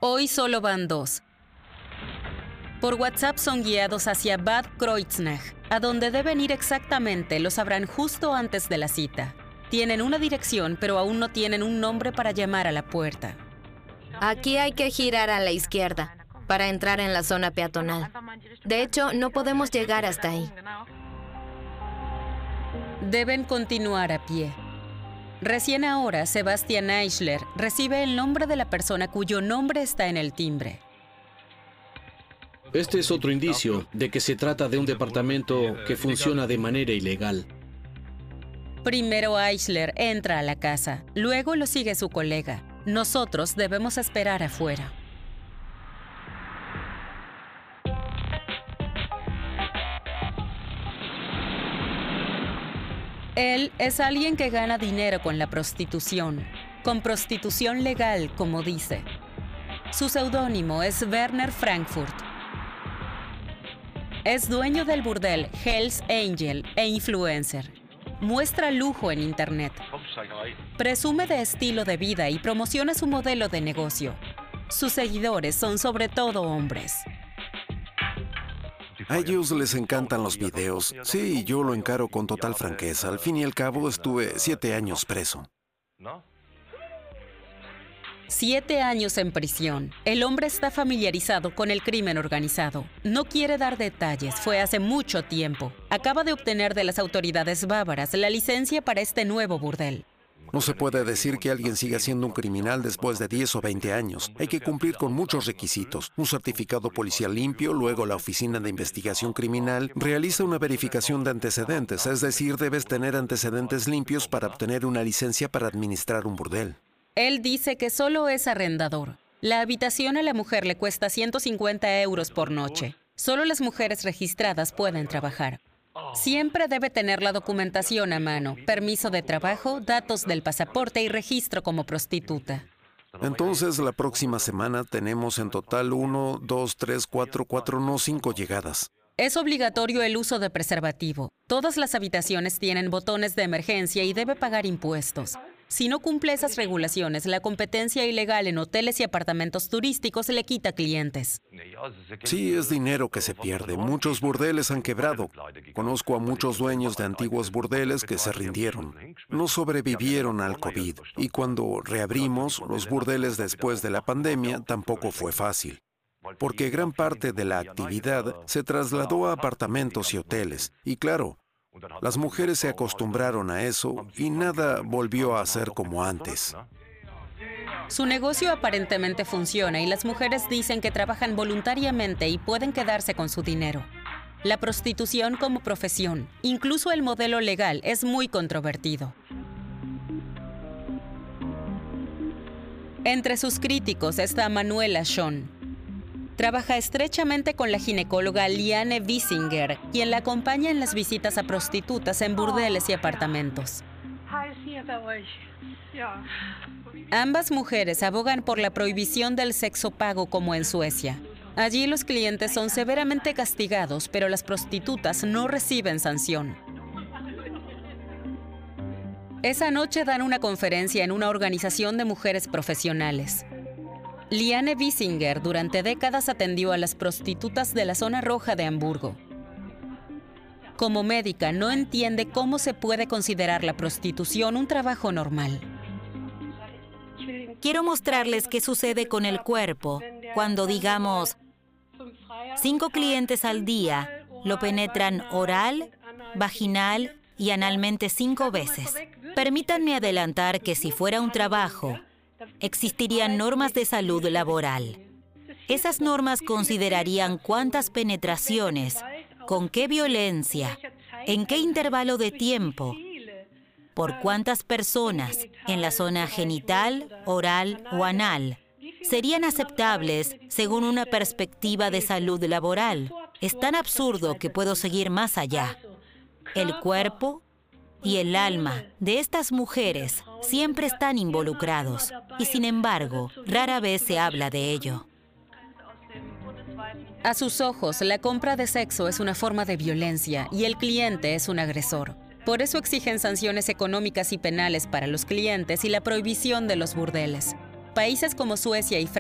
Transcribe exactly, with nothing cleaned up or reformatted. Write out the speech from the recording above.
Hoy solo van dos. Por WhatsApp son guiados hacia Bad Kreuznach. A donde deben ir exactamente lo sabrán justo antes de la cita. Tienen una dirección, pero aún no tienen un nombre para llamar a la puerta. Aquí hay que girar a la izquierda para entrar en la zona peatonal. De hecho, no podemos llegar hasta ahí. Deben continuar a pie. Recién ahora, Sebastian Eichler recibe el nombre de la persona cuyo nombre está en el timbre. Este es otro indicio de que se trata de un departamento que funciona de manera ilegal. Primero Eichler entra a la casa, luego lo sigue su colega. Nosotros debemos esperar afuera. Él es alguien que gana dinero con la prostitución, con prostitución legal, como dice. Su seudónimo es Werner Frankfurt. Es dueño del burdel Hell's Angel e influencer. Muestra lujo en Internet. Presume de estilo de vida y promociona su modelo de negocio. Sus seguidores son sobre todo hombres. A ellos les encantan los videos. Sí, yo lo encaro con total franqueza. Al fin y al cabo, estuve siete años preso. Siete años en prisión. El hombre está familiarizado con el crimen organizado. No quiere dar detalles, fue hace mucho tiempo. Acaba de obtener de las autoridades bávaras la licencia para este nuevo burdel. No se puede decir que alguien siga siendo un criminal después de diez o veinte años. Hay que cumplir con muchos requisitos. Un certificado policial limpio, luego la Oficina de Investigación Criminal realiza una verificación de antecedentes, es decir, debes tener antecedentes limpios para obtener una licencia para administrar un burdel. Él dice que solo es arrendador. La habitación a la mujer le cuesta ciento cincuenta euros por noche. Solo las mujeres registradas pueden trabajar. Siempre debe tener la documentación a mano, permiso de trabajo, datos del pasaporte y registro como prostituta. Entonces, la próxima semana tenemos en total uno, dos, tres, cuatro, cuatro, no cinco llegadas. Es obligatorio el uso de preservativo. Todas las habitaciones tienen botones de emergencia y debe pagar impuestos. Si no cumple esas regulaciones, la competencia ilegal en hoteles y apartamentos turísticos le quita clientes. Sí, es dinero que se pierde. Muchos burdeles han quebrado. Conozco a muchos dueños de antiguos burdeles que se rindieron. No sobrevivieron al COVID. Y cuando reabrimos los burdeles después de la pandemia, tampoco fue fácil. Porque gran parte de la actividad se trasladó a apartamentos y hoteles. Y claro, las mujeres se acostumbraron a eso y nada volvió a ser como antes. Su negocio aparentemente funciona y las mujeres dicen que trabajan voluntariamente y pueden quedarse con su dinero. La prostitución como profesión, incluso el modelo legal, es muy controvertido. Entre sus críticos está Manuela Schon. Trabaja estrechamente con la ginecóloga Liane Wiesinger, quien la acompaña en las visitas a prostitutas en burdeles y apartamentos. Ambas mujeres abogan por la prohibición del sexo pago como en Suecia. Allí los clientes son severamente castigados, pero las prostitutas no reciben sanción. Esa noche dan una conferencia en una organización de mujeres profesionales. Liane Wiesinger durante décadas atendió a las prostitutas de la zona roja de Hamburgo. Como médica, no entiende cómo se puede considerar la prostitución un trabajo normal. Quiero mostrarles qué sucede con el cuerpo cuando, digamos, cinco clientes al día lo penetran oral, vaginal y analmente cinco veces. Permítanme adelantar que si fuera un trabajo, existirían normas de salud laboral. Esas normas considerarían cuántas penetraciones, con qué violencia, en qué intervalo de tiempo, por cuántas personas, en la zona genital, oral o anal, serían aceptables según una perspectiva de salud laboral. Es tan absurdo que puedo seguir más allá. El cuerpo y el alma de estas mujeres siempre están involucrados y, sin embargo, rara vez se habla de ello. A sus ojos, la compra de sexo es una forma de violencia y el cliente es un agresor. Por eso exigen sanciones económicas y penales para los clientes y la prohibición de los burdeles. Países como Suecia y Francia